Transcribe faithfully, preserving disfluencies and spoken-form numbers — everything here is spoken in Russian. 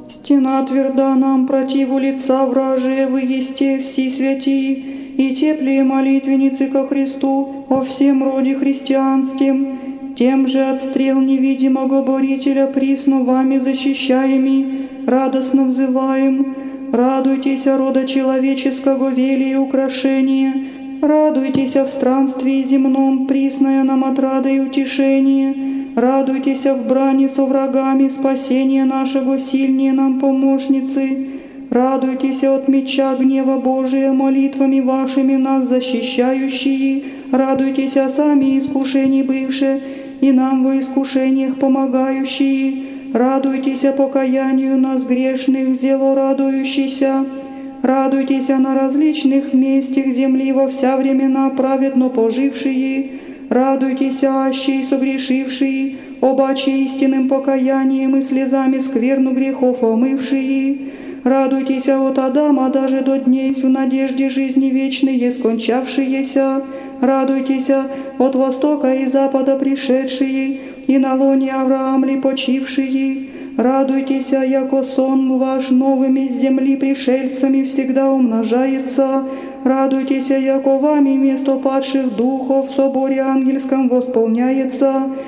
Стена тверда нам противу лица вражие, вы есте все святии, и теплее молитвенницы ко Христу о всем роде христианским, тем же от стрел невидимого борителя присно вами защищаеми, радостно взываем. Радуйтесь, рода человеческого велия и украшения, радуйтесь в странстве земном, присное нам отрада и утешение, радуйтесь в брани со врагами, спасение нашего сильнее нам помощницы, радуйтесь от меча гнева Божия, молитвами вашими нас защищающие, радуйтесь сами искушений бывшие, и нам во искушениях помогающие, радуйтесь покаянию нас грешных, зело радующийся, радуйтесь на различных местах земли во вся времена праведно пожившие, радуйтесь, аще и согрешившие, обаче истинным покаянием и слезами скверну грехов омывшие, радуйтесь от Адама даже до дней в надежде жизни вечной скончавшиеся, радуйтесь от востока и запада пришедшие, и на лоне Авраамли почившие, радуйтесь, яко сон ваш новыми с земли пришельцами всегда умножается, радуйтесь, яко вами место падших духов в соборе ангельском восполняется,